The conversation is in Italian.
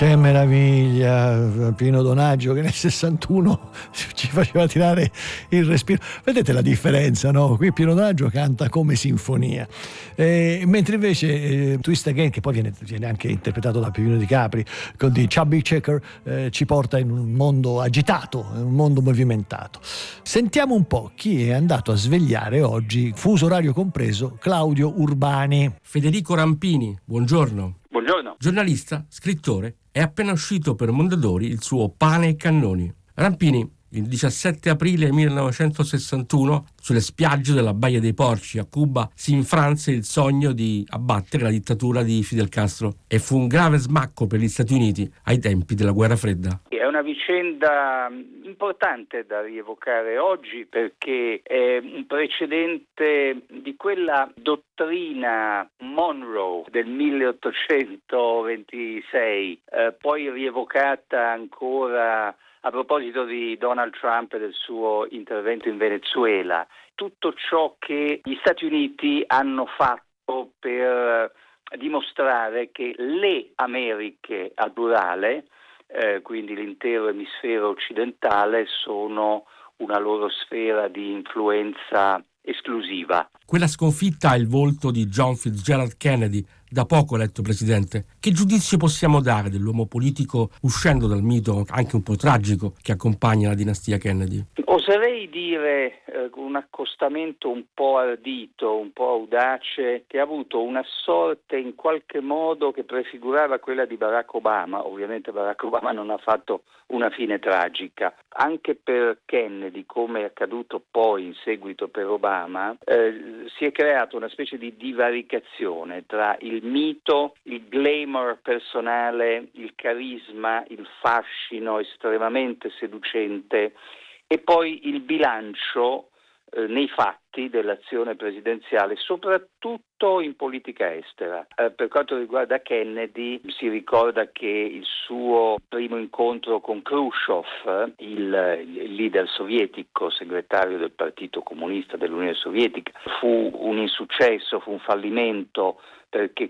Che meraviglia, Pino Donaggio che nel 61 ci faceva tirare il respiro. Vedete la differenza, no? Qui Pino Donaggio canta come sinfonia, mentre invece Twist Again, che poi viene anche interpretato da Pipino Di Capri con di Chubby Checker, ci porta in un mondo agitato, un mondo movimentato. Sentiamo un po' chi è andato a svegliare oggi, fuso orario compreso, Claudio Urbani. Federico Rampini, buongiorno. Buongiorno. Giornalista, scrittore, è appena uscito per Mondadori il suo Pane e Cannoni. Rampini, il 17 aprile 1961, sulle spiagge della Baia dei Porci a Cuba, si infranse il sogno di abbattere la dittatura di Fidel Castro e fu un grave smacco per gli Stati Uniti ai tempi della Guerra Fredda. È una vicenda importante da rievocare oggi perché è un precedente di quella dottrina Monroe del 1826, poi rievocata ancora a proposito di Donald Trump e del suo intervento in Venezuela. Tutto ciò che gli Stati Uniti hanno fatto per dimostrare che le Americhe al plurale, quindi l'intero emisfero occidentale, sono una loro sfera di influenza esclusiva. Quella sconfitta ha il volto di John Fitzgerald Kennedy, da poco eletto presidente. Che giudizio possiamo dare dell'uomo politico uscendo dal mito anche un po' tragico che accompagna la dinastia Kennedy? Oserei dire con un accostamento un po' ardito, un po' audace, che ha avuto una sorte in qualche modo che prefigurava quella di Barack Obama. Ovviamente Barack Obama non ha fatto una fine tragica. Anche per Kennedy, come è accaduto poi in seguito per Obama, si è creata una specie di divaricazione tra il mito, il glamour personale, il carisma, il fascino estremamente seducente e poi il bilancio nei fatti dell'azione presidenziale, soprattutto in politica estera. Per quanto riguarda Kennedy, si ricorda che il suo primo incontro con Khrushchev, il leader sovietico, segretario del Partito Comunista dell'Unione Sovietica, fu un insuccesso, fu un fallimento, perché